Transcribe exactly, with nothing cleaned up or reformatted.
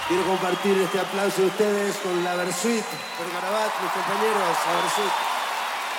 Quiero compartir este aplauso de ustedes con la Versuit, por Garabat, mis compañeros, la Versuit.